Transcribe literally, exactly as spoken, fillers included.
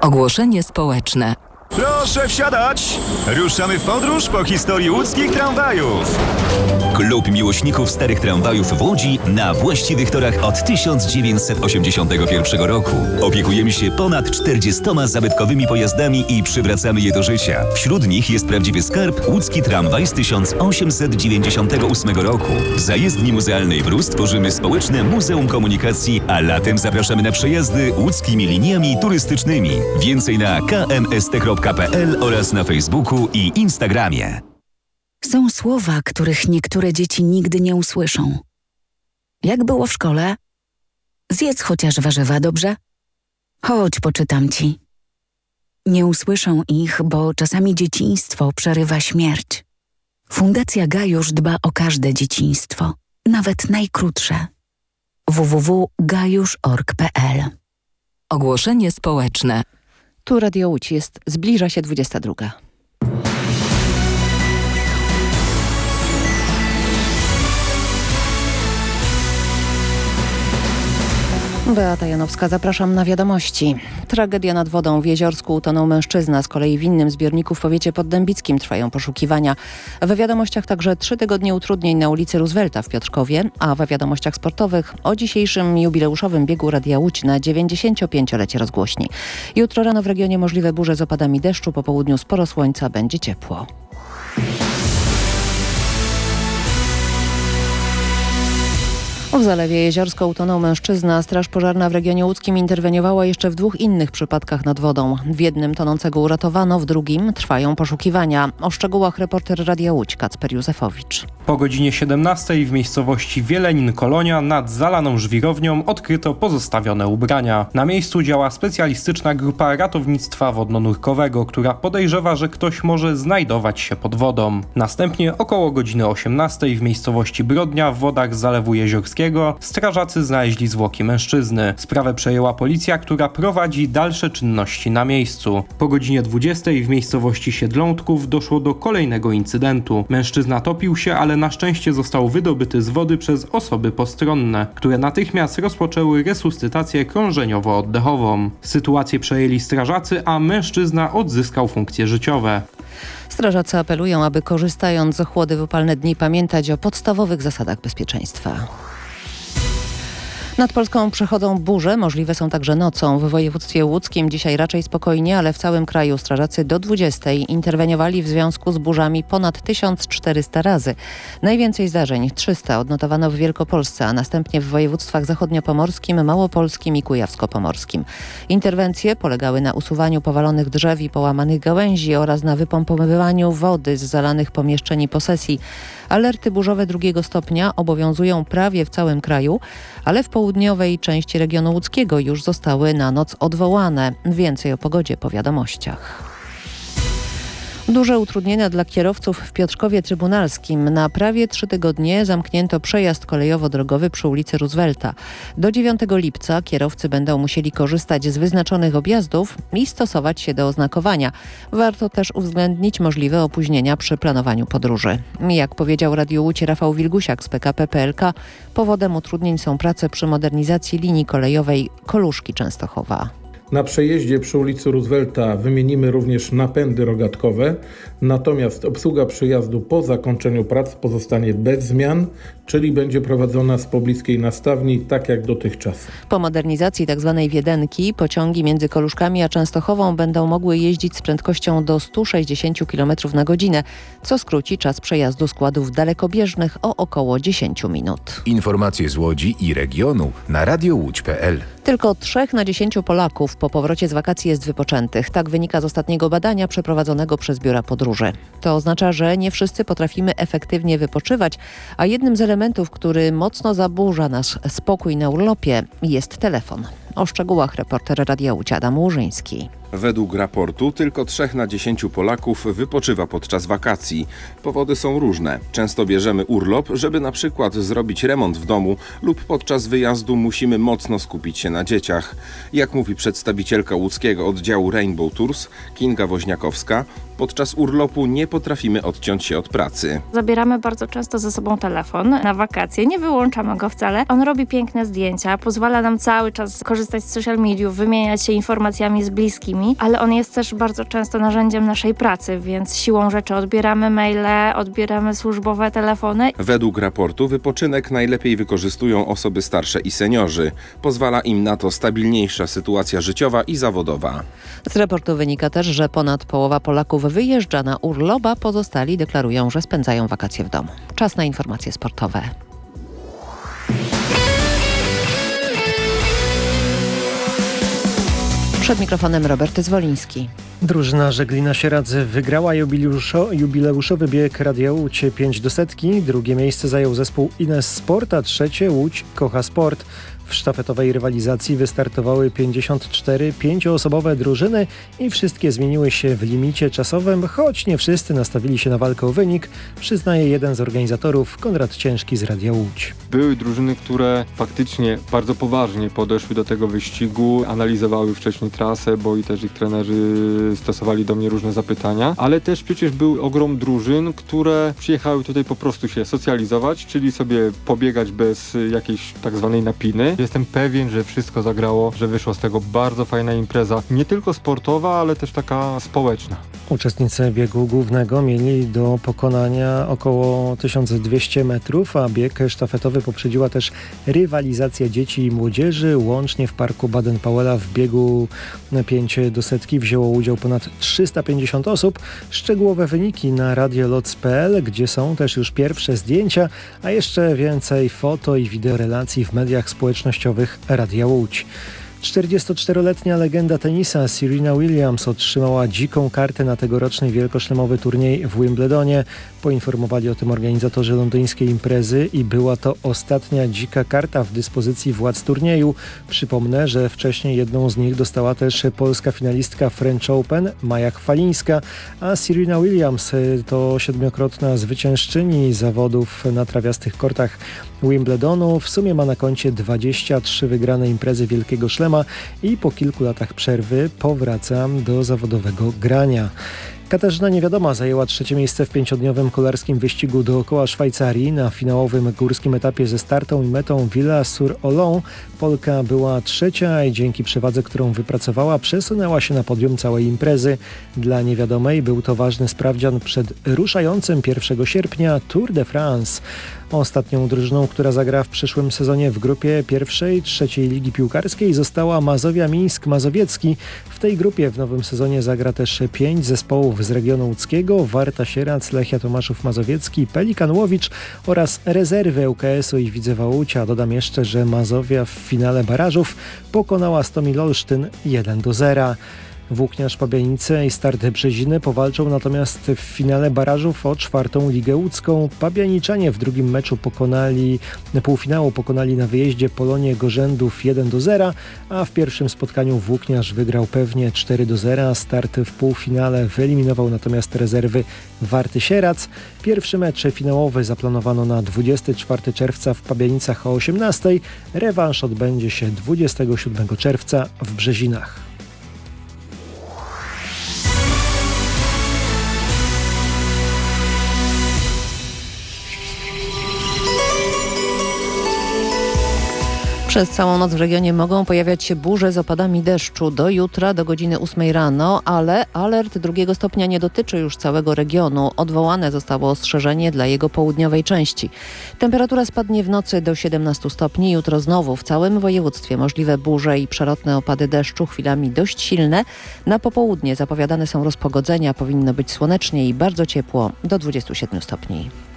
Ogłoszenie społeczne. Proszę wsiadać! Ruszamy w podróż po historii łódzkich tramwajów. Klub miłośników starych tramwajów w Łodzi na właściwych torach od tysiąc dziewięćset osiemdziesiątego pierwszego roku. Opiekujemy się ponad czterdziestoma zabytkowymi pojazdami i przywracamy je do życia. Wśród nich jest prawdziwy skarb łódzki tramwaj z tysiąc osiemset dziewięćdziesiątego ósmego roku. W zajezdni muzealnej Brus tworzymy społeczne Muzeum Komunikacji, a latem zapraszamy na przejazdy łódzkimi liniami turystycznymi. Więcej na k m s t kropka p l oraz na Facebooku i Instagramie. Są słowa, których niektóre dzieci nigdy nie usłyszą. Jak było w szkole? Zjedz chociaż warzywa, dobrze? Chodź, poczytam ci. Nie usłyszą ich, bo czasami dzieciństwo przerywa śmierć. Fundacja Gajusz dba o każde dzieciństwo, nawet najkrótsze. w w w kropka gajusz kropka org kropka p l. Ogłoszenie społeczne. Tu Radio Łódź jest, zbliża się dwudziesta druga. Beata Janowska, zapraszam na wiadomości. Tragedia nad wodą w Jeziorsku, utonął mężczyzna. Z kolei w innym zbiorniku w powiecie poddębickim trwają poszukiwania. We wiadomościach także trzy tygodnie utrudnień na ulicy Roosevelta w Piotrkowie, a we wiadomościach sportowych o dzisiejszym jubileuszowym biegu Radia Łódź na dziewięćdziesięciopięciolecie rozgłośni. Jutro rano w regionie możliwe burze z opadami deszczu, po południu sporo słońca, będzie ciepło. W Zalewie Jeziorsko utonął mężczyzna. Straż pożarna w regionie łódzkim interweniowała jeszcze w dwóch innych przypadkach nad wodą. W jednym tonącego uratowano, w drugim trwają poszukiwania. O szczegółach reporter Radia Łódź Kacper Józefowicz. Po godzinie siedemnastej w miejscowości Wielenin-Kolonia nad zalaną żwirownią odkryto pozostawione ubrania. Na miejscu działa specjalistyczna grupa ratownictwa wodno-nurkowego, która podejrzewa, że ktoś może znajdować się pod wodą. Następnie około godziny osiemnastej w miejscowości Brodnia w wodach Zalewu Jeziorskiego strażacy znaleźli zwłoki mężczyzny. Sprawę przejęła policja, która prowadzi dalsze czynności na miejscu. Po godzinie dwudziestej w miejscowości Siedlątków doszło do kolejnego incydentu. Mężczyzna topił się, ale na szczęście został wydobyty z wody przez osoby postronne, które natychmiast rozpoczęły resuscytację krążeniowo-oddechową. Sytuację przejęli strażacy, a mężczyzna odzyskał funkcje życiowe. Strażacy apelują, aby korzystając z ochłody w upalne dni pamiętać o podstawowych zasadach bezpieczeństwa. Nad Polską przechodzą burze, możliwe są także nocą. W województwie łódzkim dzisiaj raczej spokojnie, ale w całym kraju strażacy do dwudziestej interweniowali w związku z burzami ponad tysiąc czterysta razy. Najwięcej zdarzeń, trzysta, odnotowano w Wielkopolsce, a następnie w województwach zachodniopomorskim, małopolskim i kujawsko-pomorskim. Interwencje polegały na usuwaniu powalonych drzew i połamanych gałęzi oraz na wypompowywaniu wody z zalanych pomieszczeń i posesji. Alerty burzowe drugiego stopnia obowiązują prawie w całym kraju, ale w południowej części regionu łódzkiego już zostały na noc odwołane. Więcej o pogodzie po wiadomościach. Duże utrudnienia dla kierowców w Piotrkowie Trybunalskim. Na prawie trzy tygodnie zamknięto przejazd kolejowo-drogowy przy ulicy Roosevelta. Do dziewiątego lipca kierowcy będą musieli korzystać z wyznaczonych objazdów i stosować się do oznakowania. Warto też uwzględnić możliwe opóźnienia przy planowaniu podróży. Jak powiedział Radiu Łódź Rafał Wilgusiak z P K P P L K, powodem utrudnień są prace przy modernizacji linii kolejowej Koluszki Częstochowa. Na przejeździe przy ulicy Roosevelta wymienimy również napędy rogatkowe, natomiast obsługa przejazdu po zakończeniu prac pozostanie bez zmian, czyli będzie prowadzona z pobliskiej nastawni, tak jak dotychczas. Po modernizacji tzw. Wiedenki pociągi między Koluszkami a Częstochową będą mogły jeździć z prędkością do stu sześćdziesięciu kilometrów na godzinę, co skróci czas przejazdu składów dalekobieżnych o około dziesięć minut. Informacje z Łodzi i regionu na radio łódź kropka p l. Tylko trzech na dziesięciu Polaków po powrocie z wakacji jest wypoczętych. Tak wynika z ostatniego badania przeprowadzonego przez biura podróży. To oznacza, że nie wszyscy potrafimy efektywnie wypoczywać, a jednym z elementów, który mocno zaburza nasz spokój na urlopie, jest telefon. O szczegółach reporter Radia Łódź Adam Łużyński. Według raportu tylko trzech na dziesięciu Polaków wypoczywa podczas wakacji. Powody są różne. Często bierzemy urlop, żeby na przykład zrobić remont w domu lub podczas wyjazdu musimy mocno skupić się na dzieciach. Jak mówi przedstawicielka łódzkiego oddziału Rainbow Tours Kinga Woźniakowska, Podczas urlopu nie potrafimy odciąć się od pracy. Zabieramy bardzo często ze sobą telefon na wakacje, nie wyłączamy go wcale. On robi piękne zdjęcia, pozwala nam cały czas korzystać z social mediów, wymieniać się informacjami z bliskimi, ale on jest też bardzo często narzędziem naszej pracy, więc siłą rzeczy odbieramy maile, odbieramy służbowe telefony. Według raportu wypoczynek najlepiej wykorzystują osoby starsze i seniorzy. Pozwala im na to stabilniejsza sytuacja życiowa i zawodowa. Z raportu wynika też, że ponad połowa Polaków wyjeżdża na urlop, a pozostali deklarują, że spędzają wakacje w domu. Czas na informacje sportowe. Przed mikrofonem Robert Zwoliński. Drużyna Żeglina Sieradzy wygrała jubileuszo, jubileuszowy bieg Radia Łódź pięć do setki. Drugie miejsce zajął zespół Ines Sport, a trzecie Łódź Kocha Sport. W sztafetowej rywalizacji wystartowały pięćdziesiąt cztery pięcioosobowe drużyny i wszystkie zmieniły się w limicie czasowym, choć nie wszyscy nastawili się na walkę o wynik, przyznaje jeden z organizatorów, Konrad Ciężki z Radia Łódź. Były drużyny, które faktycznie bardzo poważnie podeszły do tego wyścigu, analizowały wcześniej trasę, bo i też ich trenerzy stosowali do mnie różne zapytania, ale też przecież był ogrom drużyn, które przyjechały tutaj po prostu się socjalizować, czyli sobie pobiegać bez jakiejś tak zwanej napiny. Jestem pewien, że wszystko zagrało, że wyszła z tego bardzo fajna impreza, nie tylko sportowa, ale też taka społeczna. Uczestnicy biegu głównego mieli do pokonania około tysiąc dwieście metrów, a bieg sztafetowy poprzedziła też rywalizacja dzieci i młodzieży. Łącznie w parku Baden-Powella w biegu pięć do setki wzięło udział ponad trzysta pięćdziesiąt osób. Szczegółowe wyniki na radioloc kropka p l, gdzie są też już pierwsze zdjęcia, a jeszcze więcej foto i wideorelacji w mediach społecznościowych Radia Łódź. czterdziestoczteroletnia legenda tenisa Serena Williams otrzymała dziką kartę na tegoroczny wielkoszlemowy turniej w Wimbledonie. Poinformowali o tym organizatorzy londyńskiej imprezy i była to ostatnia dzika karta w dyspozycji władz turnieju. Przypomnę, że wcześniej jedną z nich dostała też polska finalistka French Open Maja Chwalińska, a Serena Williams to siedmiokrotna zwyciężczyni zawodów na trawiastych kortach Wimbledonu. W sumie ma na koncie dwadzieścia trzy wygrane imprezy Wielkiego Szlema i po kilku latach przerwy powraca do zawodowego grania. Katarzyna Niewiadoma zajęła trzecie miejsce w pięciodniowym kolarskim wyścigu dookoła Szwajcarii. Na finałowym górskim etapie ze startą i metą Villars-sur-Olon Polka była trzecia i dzięki przewadze, którą wypracowała, przesunęła się na podium całej imprezy. Dla Niewiadomej był to ważny sprawdzian przed ruszającym pierwszego sierpnia Tour de France. Ostatnią drużyną, która zagra w przyszłym sezonie w grupie pierwszej, trzeciej ligi piłkarskiej została Mazowia Mińsk Mazowiecki. W tej grupie w nowym sezonie zagra też pięć zespołów z regionu łódzkiego: Warta Sierac, Lechia Tomaszów Mazowiecki, Pelikan Łowicz oraz rezerwy U K S-u i Widzewa Łódź. A dodam jeszcze, że Mazowia w finale barażów pokonała Stomil Olsztyn jeden do zera. Włókniarz Pabianice i Start Brzeziny powalczą natomiast w finale barażów o czwartą ligę łódzką. Pabianiczanie w drugim meczu pokonali, półfinału pokonali na wyjeździe Polonię Gorzędów jeden do zera, a w pierwszym spotkaniu Włókniarz wygrał pewnie cztery do zera. Start w półfinale wyeliminował natomiast rezerwy Warty Sierac. Pierwszy mecz finałowy zaplanowano na dwudziestego czwartego czerwca w Pabianicach o osiemnastej. Rewanż odbędzie się dwudziestego siódmego czerwca w Brzezinach. Przez całą noc w regionie mogą pojawiać się burze z opadami deszczu do jutra, do godziny ósmej rano, ale alert drugiego stopnia nie dotyczy już całego regionu. Odwołane zostało ostrzeżenie dla jego południowej części. Temperatura spadnie w nocy do siedemnastu stopni. Jutro znowu w całym województwie możliwe burze i przelotne opady deszczu, chwilami dość silne. Na popołudnie zapowiadane są rozpogodzenia, powinno być słonecznie i bardzo ciepło do dwudziestu siedmiu stopni.